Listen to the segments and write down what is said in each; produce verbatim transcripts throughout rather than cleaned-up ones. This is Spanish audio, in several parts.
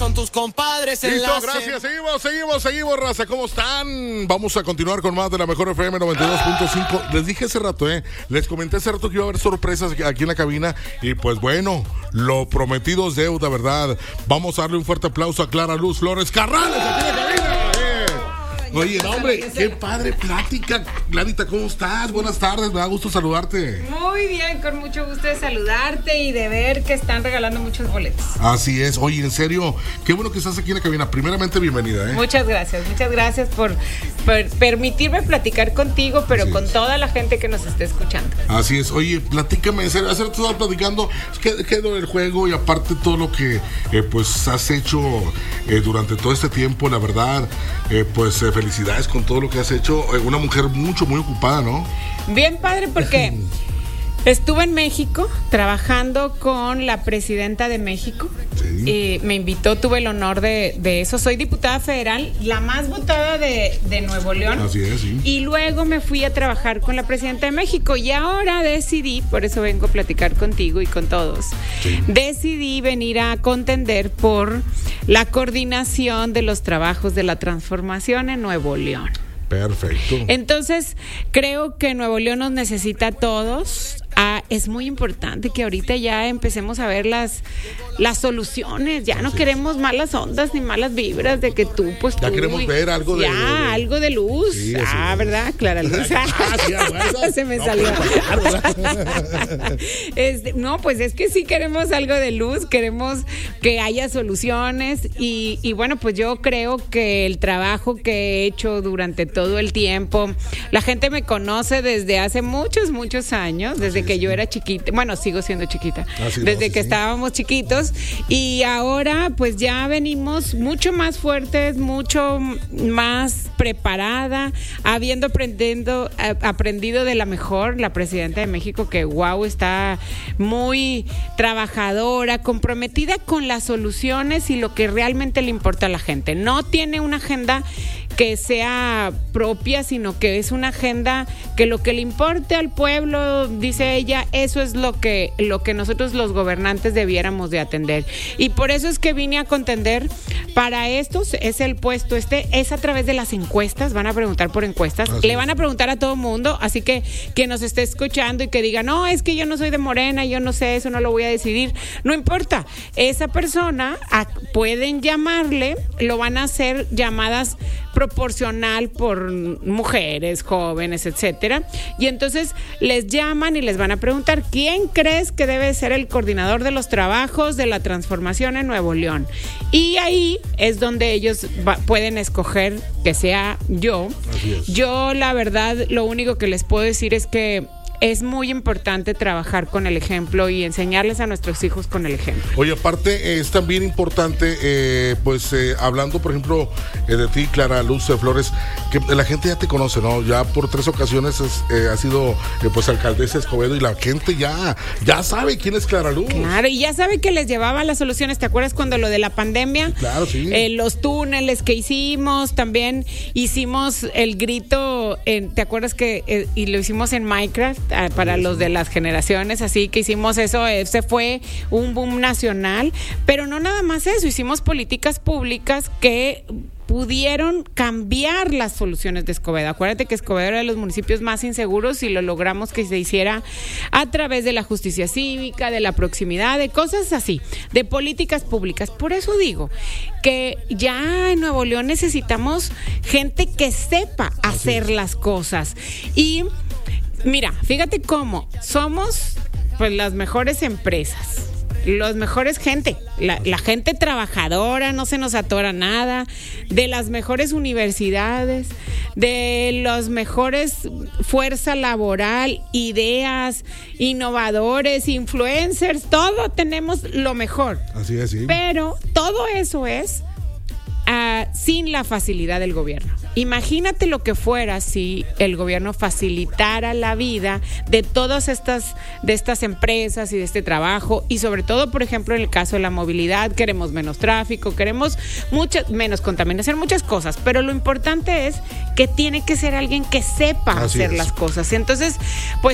son tus compadres. Listo, gracias, seguimos, seguimos, seguimos, raza, ¿cómo están? Vamos a continuar con más de la mejor F M noventa y dos punto cinco. Les dije hace rato, eh, les comenté hace rato que iba a haber sorpresas aquí en la cabina y pues bueno, lo prometido es deuda, ¿verdad? Vamos a darle un fuerte aplauso a Clara Luz Flores Carrales aquí en la cabina. Oye, no, hombre, qué padre plática. Clarita, ¿cómo estás? Buenas tardes, me da gusto saludarte. Muy bien, con mucho gusto de saludarte y de ver que están regalando muchos boletos. Así es. Oye, en serio, qué bueno que estás aquí en la cabina. Primeramente, bienvenida, ¿eh? Muchas gracias, muchas gracias por, por permitirme platicar contigo, pero Así con es. toda la gente que nos está escuchando. Así es. Oye, platícame, en serio, hace rato estabas platicando qué quedó del juego y aparte todo lo que eh, pues has hecho eh, durante todo este tiempo, la verdad, eh, pues eh, felicidades con todo lo que has hecho. Eh, una mujer mucho, muy ocupada, ¿no? Bien padre porque estuve en México trabajando con la presidenta de México. Sí. Eh, me invitó, tuve el honor de, de eso. Soy diputada federal, la más votada de, de Nuevo León. Así es, sí. Y luego me fui a trabajar con la presidenta de México. Y ahora decidí, por eso vengo a platicar contigo y con todos, Sí. decidí venir a contender por la coordinación de los trabajos de la transformación en Nuevo León. Perfecto. Entonces, creo que Nuevo León nos necesita a todos. Ah, es muy importante que ahorita ya empecemos a ver las, las soluciones. Ya no Así queremos es. malas ondas ni malas vibras de que tú, pues Ya tú. queremos y- ver algo de- Ya, de- de- algo de luz. Sí, así ah, es. ¿verdad? Clara Luz. Ah, sí, a huevo. Se me No, salió. pues, Este, no, pues es que sí queremos algo de luz, queremos que haya soluciones y, y bueno, pues yo creo que el trabajo que he hecho durante todo el tiempo, la gente me conoce desde hace muchos, muchos años, desde que yo era chiquita, bueno, sigo siendo chiquita, Ah, sí, no, desde sí, que sí. estábamos chiquitos y ahora pues ya venimos mucho más fuertes, mucho más preparada, habiendo aprendiendo, a- aprendido de la mejor, la presidenta de México, que wow, está muy trabajadora, comprometida con las soluciones y lo que realmente le importa a la gente. No tiene una agenda que sea propia, sino que es una agenda que lo que le importe al pueblo, dice ella, eso es lo que, lo que nosotros los gobernantes debiéramos de atender. Y por eso es que vine a contender para estos, es el puesto este, es a través de las encuestas, van a preguntar por encuestas, Así le es. van a preguntar a todo mundo, así que quien nos esté escuchando y que diga, no, es que yo no soy de Morena, yo no sé, eso no lo voy a decidir, no importa, esa persona a, pueden llamarle, lo van a hacer llamadas proporcional por mujeres, jóvenes, etcétera. Y entonces les llaman y les van a preguntar, ¿quién crees que debe ser el coordinador de los trabajos de la transformación en Nuevo León? Y ahí es donde ellos va- pueden escoger que sea yo. Así es. Yo, la verdad, lo único que les puedo decir es que es muy importante trabajar con el ejemplo y enseñarles a nuestros hijos con el ejemplo. Oye, aparte eh, es también importante, eh, pues eh, hablando, por ejemplo, eh, de ti, Clara Luz Flores, que la gente ya te conoce, ¿no? Ya por tres ocasiones es, eh, ha sido, eh, pues, alcaldesa de Escobedo y la gente ya, ya sabe quién es Clara Luz. Claro, y ya sabe que les llevaba las soluciones. ¿Te acuerdas cuando lo de la pandemia? Claro, sí. Eh, los túneles que hicimos, también hicimos el grito, en- ¿te acuerdas que eh, y lo hicimos en Minecraft ah, para Sí, los sí. de las generaciones? Así que hicimos eso, ese fue un boom nacional, pero no nada más eso, hicimos políticas públicas que pudieron cambiar las soluciones de Escobedo. Acuérdate que Escobedo era de los municipios más inseguros y lo logramos que se hiciera a través de la justicia cívica, de la proximidad, de cosas así, de políticas públicas. Por eso digo que ya en Nuevo León necesitamos gente que sepa hacer las cosas. Y mira, fíjate cómo somos pues las mejores empresas, los mejores gente, la, la gente trabajadora, no se nos atora nada, de las mejores universidades, de los mejores fuerza laboral, ideas, innovadores, influencers, todo tenemos lo mejor. Así es, sí. Pero todo eso es uh, sin la facilidad del gobierno. Imagínate lo que fuera si el gobierno facilitara la vida de todas estas, de estas empresas y de este trabajo, y sobre todo, por ejemplo, en el caso de la movilidad, queremos menos tráfico, queremos mucha, menos contaminación, muchas cosas, pero lo importante es que tiene que ser alguien que sepa Así hacer es. las cosas. Entonces, pues sí,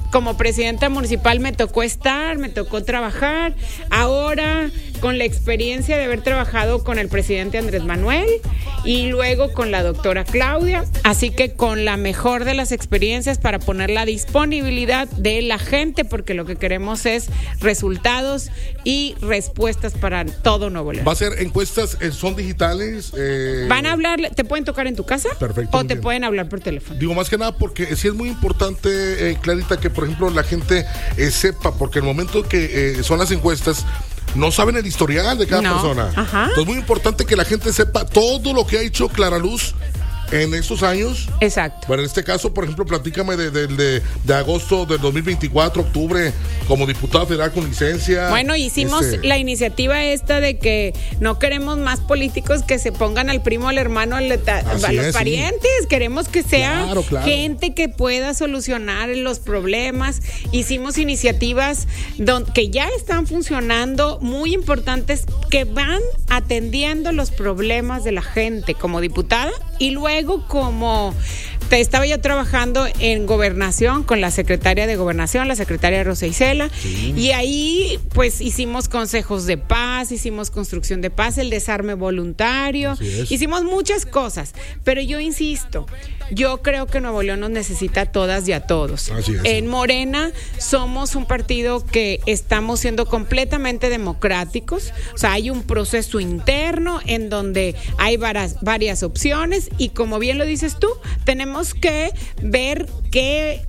como presidenta municipal me tocó estar, me tocó trabajar. Ahora, con la experiencia de haber trabajado con el presidente Andrés Manuel y luego con la doctora Claudia, así que con la mejor de las experiencias para poner la disponibilidad de la gente, porque lo que queremos es resultados y respuestas para todo Nuevo León. ¿Va a ser encuestas, eh, son digitales? Eh... Van a hablar, ¿te pueden tocar en tu casa? Perfecto. O te bien. pueden hablar por teléfono. Digo, más que nada porque sí es muy importante, eh, Clarita, que por ejemplo la gente eh, sepa, porque en el momento que eh, son las encuestas, no saben el historial de cada no. persona. Ajá. Entonces es muy importante que la gente sepa todo lo que ha hecho Clara Luz en estos años. Exacto. Bueno, en este caso, por ejemplo, platícame de, de, de, de agosto del dos mil veinticuatro, octubre, como diputada federal con licencia. Bueno, hicimos este... la iniciativa esta de que no queremos más políticos que se pongan al primo, al hermano, al a los es, parientes. Sí. Queremos que sea claro, claro. gente que pueda solucionar los problemas. Hicimos iniciativas don, que ya están funcionando, muy importantes, que van atendiendo los problemas de la gente como diputada. Y luego, como te estaba yo trabajando en gobernación con la secretaria de gobernación, la secretaria Rosa Isela, sí. Y ahí pues hicimos consejos de paz, hicimos construcción de paz, el desarme voluntario, hicimos muchas cosas, pero yo insisto, yo creo que Nuevo León nos necesita a todas y a todos. Así es. En Morena somos un partido que estamos siendo completamente democráticos, o sea, hay un proceso interno en donde hay varias, varias opciones y como bien lo dices tú, tenemos que ver qué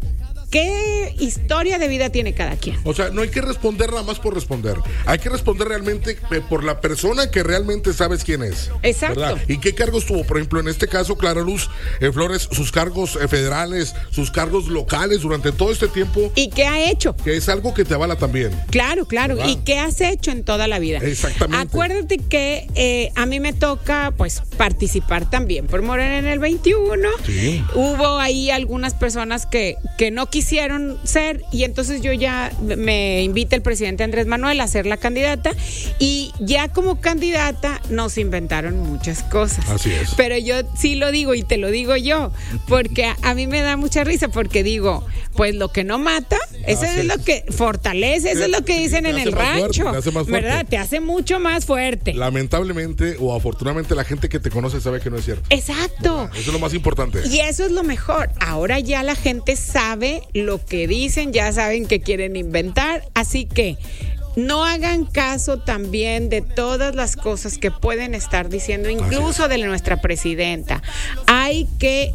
¿Qué historia de vida tiene cada quien? O sea, no hay que responder nada más por responder. Hay que responder realmente por la persona que realmente sabes quién es. Exacto. ¿Verdad? ¿Y qué cargos tuvo? Por ejemplo, en este caso, Clara Luz eh, Flores, sus cargos eh, federales, sus cargos locales durante todo este tiempo. ¿Y qué ha hecho? Que es algo que te avala también. Claro, claro. ¿Verdad? ¿Y qué has hecho en toda la vida? Exactamente. Acuérdate que eh, a mí me toca, pues, participar también por Morena en el veintiuno. Sí. Hubo ahí algunas personas que, que no quisieron quisieron ser y entonces yo ya me invita el presidente Andrés Manuel a ser la candidata y ya como candidata nos inventaron muchas cosas. Así es. Pero yo sí lo digo y te lo digo yo porque a, a mí me da mucha risa porque digo, pues lo que no mata, eso es, es lo que fortalece, eso es lo que dicen en el rancho, fuerte, te hace más fuerte. ¿Verdad? Te hace mucho más fuerte. Lamentablemente o afortunadamente la gente que te conoce sabe que no es cierto. Exacto. ¿Verdad? Eso es lo más importante. Y eso es lo mejor. Ahora ya la gente sabe lo que dicen, ya saben que quieren inventar, así que no hagan caso también de todas las cosas que pueden estar diciendo, incluso de nuestra presidenta. Hay que...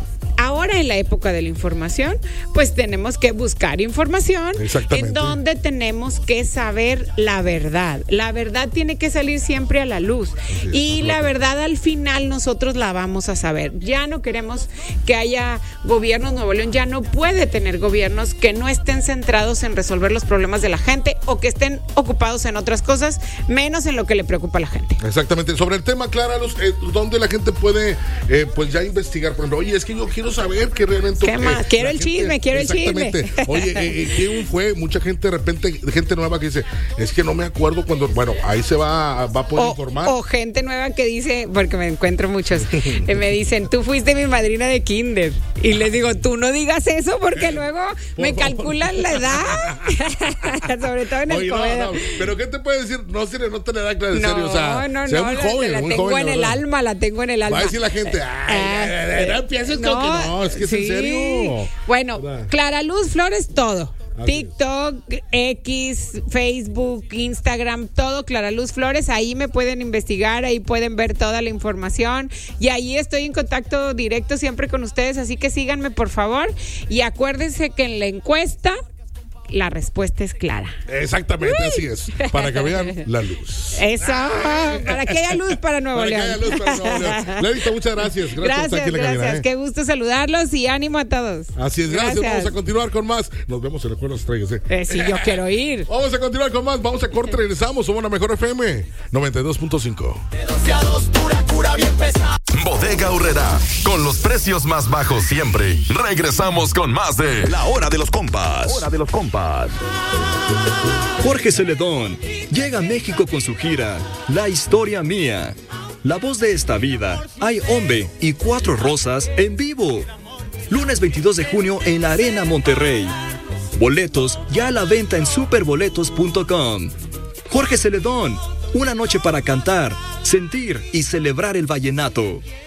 Ahora en la época de la información, pues tenemos que buscar información en donde tenemos que saber la verdad. La verdad tiene que salir siempre a la luz y la verdad al final nosotros la vamos a saber. Ya no queremos que haya gobiernos, Nuevo León ya no puede tener gobiernos que no estén centrados en resolver los problemas de la gente o que estén ocupados en otras cosas, menos en lo que le preocupa a la gente. Exactamente. Sobre el tema, Clara, los, eh, ¿dónde la gente puede eh, pues ya investigar? Por ejemplo, oye, es que yo quiero saber que realmente... ¿Qué más? Eh, quiero el gente, chisme, quiero el chisme. Oye, eh, ¿quién fue? Mucha gente de repente, gente nueva que dice, es que no me acuerdo cuando... Bueno, ahí se va, va a poder o, informar. O gente nueva que dice, porque me encuentro muchos, eh, me dicen, tú fuiste mi madrina de kinder. Y les digo, tú no digas eso porque luego Por me favor. calculan la edad. Sobre todo en el Oye, comedor. no, no, pero ¿qué te puede decir? No, si no te la da, Clara, en no, serio. O sea, no, sea no, muy la, joven, la muy tengo joven, en el ¿verdad? alma, la tengo en el alma. Va a decir la gente, ay, Eh, no empieces no, con que no, es que es sí. en serio. Bueno, ¿verdad? Clara Luz Flores, todo. Así TikTok, X, Facebook, Instagram, todo Clara Luz Flores, ahí me pueden investigar, ahí pueden ver toda la información y ahí estoy en contacto directo siempre con ustedes, así que síganme por favor y acuérdense que en la encuesta la respuesta es clara. Exactamente, Uy. Así es. Para que vean la luz. Eso, para que haya luz para Nuevo para León. Que haya luz para Nuevo León. Clarita, muchas gracias. Gracias, gracias, por estar aquí en la gracias. cabina, ¿eh? Qué gusto saludarlos y ánimo a todos. Así es, gracias. Gracias. Vamos a continuar con más. Nos vemos en el Juego de las Estrellas, ¿eh? Eh, sí, yo quiero ir. Vamos a continuar con más. Vamos a corte, regresamos. Somos la mejor F M noventa y dos punto cinco. Bodega Aurrerá, con los precios más bajos siempre. Regresamos con más de La Hora de los Compas. Hora de los Compas. Jorge Celedón llega a México con su gira La Historia Mía. La voz de esta vida, Hay Hombre y Cuatro Rosas en vivo. Lunes veintidós de junio en la Arena Monterrey. Boletos ya a la venta en superboletos punto com. Jorge Celedón, una noche para cantar, sentir y celebrar el vallenato.